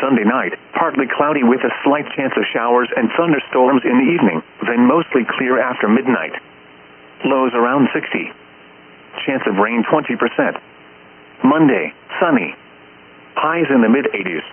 Sunday night, partly cloudy with a slight chance of showers and thunderstorms in the evening, then mostly clear after midnight. Lows around 60. Chance of rain 20%. Monday, sunny. Highs in the mid-80s.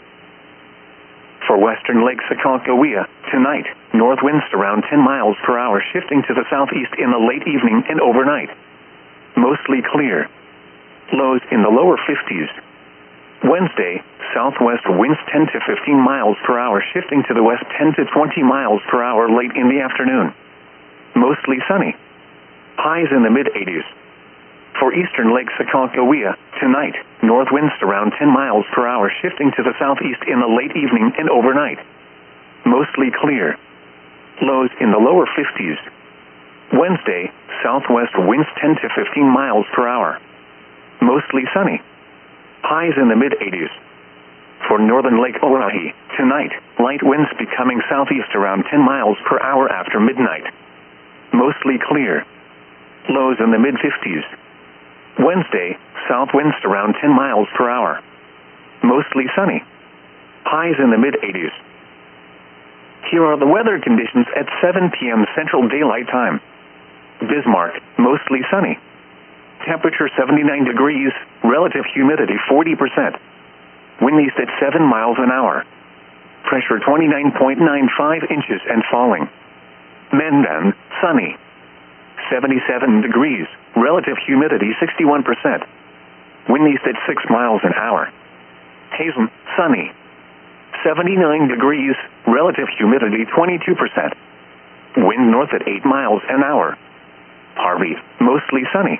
For western Lake Sakakawea, tonight, north winds around 10 miles per hour shifting to the southeast in the late evening and overnight. Mostly clear. Lows in the lower 50s. Wednesday, southwest winds 10 to 15 miles per hour shifting to the west 10 to 20 miles per hour late in the afternoon. Mostly sunny. Highs in the mid-80s. For eastern Lake Sakakawea, tonight, north winds around 10 miles per hour shifting to the southeast in the late evening and overnight. Mostly clear. Lows in the lower 50s. Wednesday, southwest winds 10 to 15 miles per hour. Mostly sunny. Highs in the mid-80s. For northern Lake Oahe, tonight, light winds becoming southeast around 10 miles per hour after midnight. Mostly clear. Lows in the mid-50s. Wednesday, south winds around 10 miles per hour. Mostly sunny. Highs in the mid-80s. Here are the weather conditions at 7 p.m. Central Daylight Time. Bismarck, mostly sunny. Temperature 79 degrees, relative humidity 40%. Wind east at 7 miles an hour. Pressure 29.95 inches and falling. Mandan, sunny. 77 degrees, relative humidity 61%. Wind east at 6 miles an hour. Hazen, sunny. 79 degrees, relative humidity 22%. Wind north at 8 miles an hour. Harvey, mostly sunny.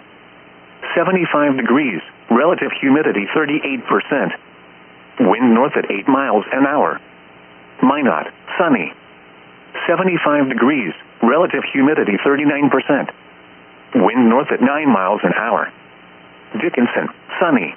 75 degrees, relative humidity 38%. Wind north at 8 miles an hour. Minot, sunny. 75 degrees, relative humidity 39%. Wind north at 9 miles an hour. Dickinson, sunny.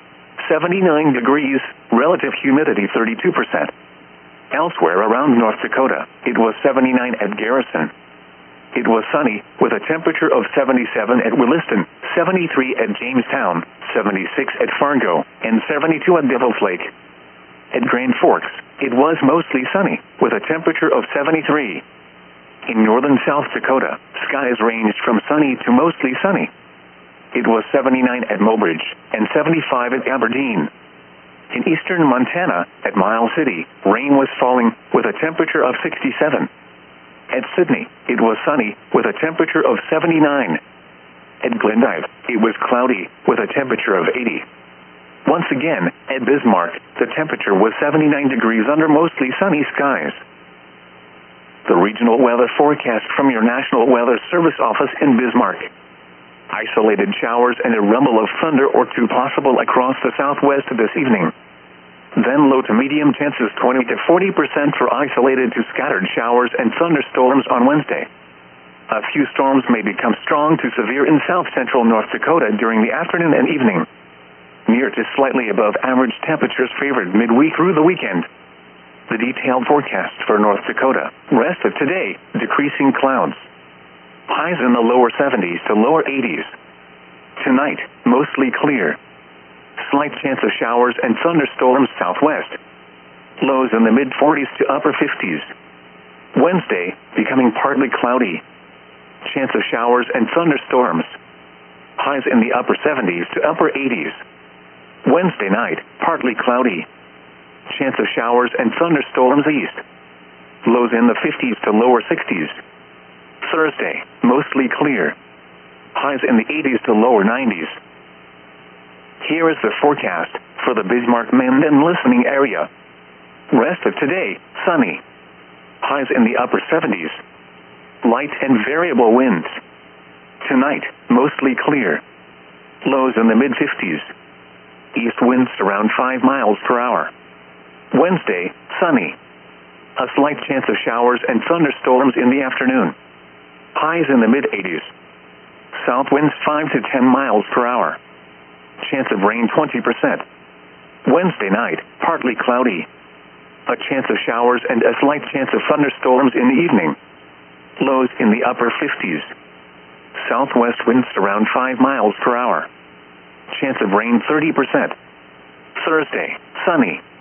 79 degrees, relative humidity 32%. Elsewhere around North Dakota, it was 79 at Garrison. It was sunny, with a temperature of 77 at Williston, 73 at Jamestown, 76 at Fargo, and 72 at Devil's Lake. At Grand Forks, it was mostly sunny, with a temperature of 73. In northern South Dakota, skies ranged from sunny to mostly sunny. It was 79 at Mobridge, and 75 at Aberdeen. In eastern Montana, at Miles City, rain was falling, with a temperature of 67. At Sydney, it was sunny, with a temperature of 79. At Glendive, it was cloudy, with a temperature of 80. Once again, at Bismarck, the temperature was 79 degrees under mostly sunny skies. The regional weather forecast from your National Weather Service office in Bismarck. Isolated showers and a rumble of thunder or two possible across the southwest this evening. Then low to medium chances 20 to 40% for isolated to scattered showers and thunderstorms on Wednesday. A few storms may become strong to severe in south-central North Dakota during the afternoon and evening. Near to slightly above average temperatures favored midweek through the weekend. The detailed forecast for North Dakota. Rest of today, decreasing clouds. Highs in the lower 70s to lower 80s. Tonight, mostly clear. Slight chance of showers and thunderstorms southwest. Lows in the mid-40s to upper 50s. Wednesday, becoming partly cloudy. Chance of showers and thunderstorms. Highs in the upper 70s to upper 80s. Wednesday night, partly cloudy. Chance of showers and thunderstorms east. Lows in the 50s to lower 60s. Thursday, mostly clear. Highs in the 80s to lower 90s. Here is the forecast for the Bismarck-Mandan listening area. Rest of today, sunny. Highs in the upper 70s. Light and variable winds. Tonight, mostly clear. Lows in the mid-50s. East winds around 5 miles per hour. Wednesday, sunny. A slight chance of showers and thunderstorms in the afternoon. Highs in the mid-80s. South winds 5 to 10 miles per hour. Chance of rain 20%. Wednesday night, partly cloudy. A chance of showers and a slight chance of thunderstorms in the evening. Lows in the upper 50s. Southwest winds around 5 miles per hour. Chance of rain 30%. Thursday, sunny.